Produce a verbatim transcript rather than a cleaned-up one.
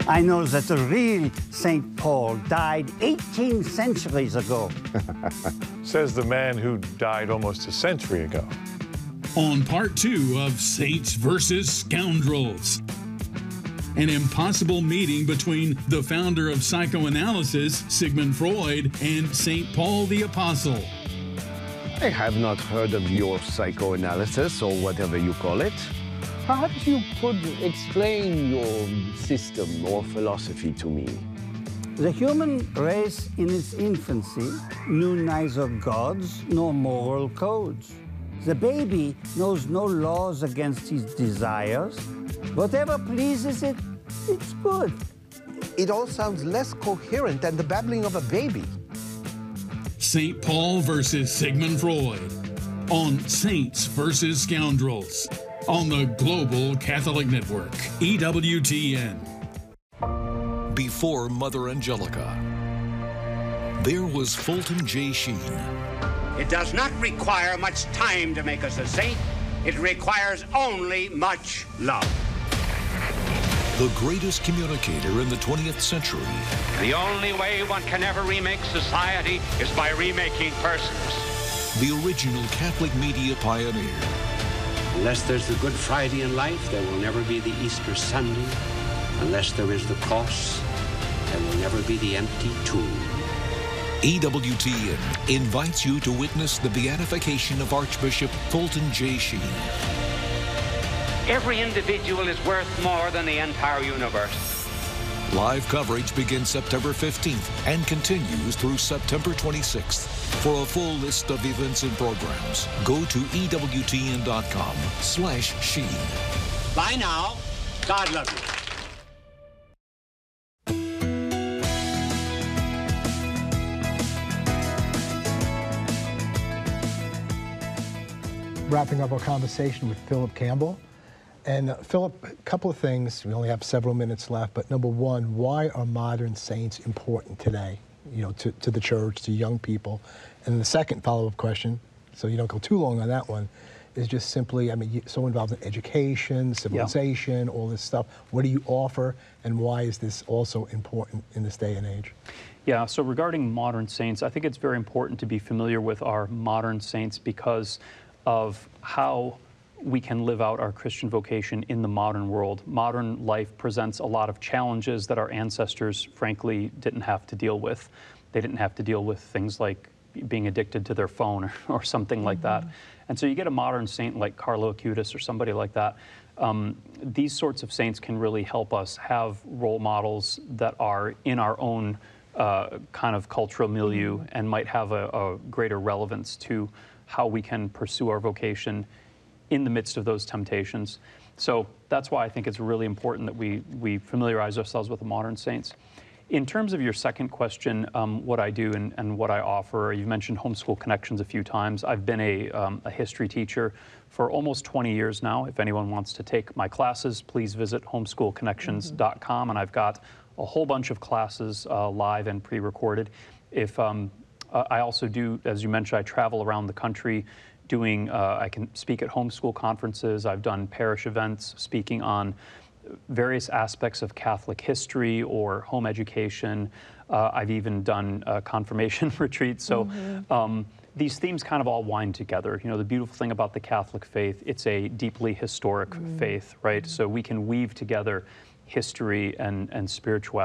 I know that the real Saint Paul died eighteen centuries ago. Says the man who died almost a century ago. On part two of Saints versus Scoundrels, an impossible meeting between the founder of psychoanalysis, Sigmund Freud, and Saint Paul the Apostle. I have not heard of your psychoanalysis, or whatever you call it. Perhaps you could explain your system or philosophy to me. The human race in its infancy knew neither gods nor moral codes. The baby knows no laws against his desires. Whatever pleases it, it's good. It all sounds less coherent than the babbling of a baby. Saint Paul versus Sigmund Freud on Saints versus Scoundrels on the Global Catholic Network, E W T N. Before Mother Angelica, there was Fulton J. Sheen. It does not require much time to make us a saint. It requires only much love. The greatest communicator in the twentieth century. The only way one can ever remake society is by remaking persons. The original Catholic media pioneer. Unless there's the Good Friday in life, there will never be the Easter Sunday. Unless there is the cross, there will never be the empty tomb. E W T N invites you to witness the beatification of Archbishop Fulton J. Sheen. Every individual is worth more than the entire universe. Live coverage begins September fifteenth and continues through September twenty-sixth. For a full list of events and programs, go to E W T N dot com slash Sheen. Bye now. God love you. Wrapping up our conversation with Philip Campbell. And uh, Philip, a couple of things. We only have several minutes left, but number one, why are modern saints important today, you know, to, to the church, to young people? And the second follow-up question, so you don't go too long on that one, is just simply, I mean, you're so involved in education, civilization, yeah. all this stuff. What do you offer, and why is this also important in this day and age? Yeah, so regarding modern saints, I think it's very important to be familiar with our modern saints because of how we can live out our Christian vocation in the modern world. Modern life presents a lot of challenges that our ancestors, frankly, didn't have to deal with. They didn't have to deal with things like being addicted to their phone or, or something mm-hmm. like that. And so you get a modern saint like Carlo Acutis or somebody like that. Um, these sorts of saints can really help us have role models that are in our own uh, kind of cultural milieu and might have a, a greater relevance to how we can pursue our vocation in the midst of those temptations. So that's why I think it's really important that we, we familiarize ourselves with the modern saints. In terms of your second question, um, what I do and, and what I offer, you've mentioned Homeschool Connections a few times. I've been a, um, a history teacher for almost twenty years now. If anyone wants to take my classes, please visit homeschool connections dot com, mm-hmm. and I've got a whole bunch of classes uh, live and pre-recorded. If um, uh, I also do, as you mentioned, I travel around the country doing, uh, I can speak at homeschool conferences. I've done parish events, speaking on various aspects of Catholic history or home education. Uh, I've even done uh, confirmation retreats. So mm-hmm. um, these themes kind of all wind together. You know, the beautiful thing about the Catholic faith, it's a deeply historic mm-hmm. faith, right? Mm-hmm. So we can weave together history and, and spirituality.